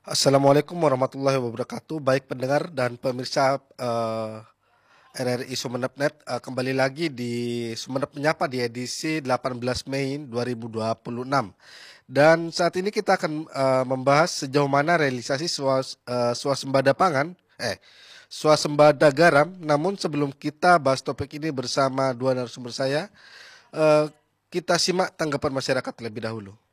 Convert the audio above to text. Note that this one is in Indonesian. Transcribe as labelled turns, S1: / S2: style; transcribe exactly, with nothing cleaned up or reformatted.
S1: Assalamualaikum warahmatullahi wabarakatuh. Baik pendengar dan pemirsa eh, R R I Sumeneb Net, eh, kembali lagi di Sumeneb Menyapa di edisi delapan belas Mei dua ribu dua puluh enam. Dan saat ini kita akan eh, membahas sejauh mana realisasi swas, eh, swasembada pangan, eh swasembada garam. Namun sebelum kita bahas topik ini bersama dua narasumber saya, eh, kita simak tanggapan masyarakat terlebih dahulu.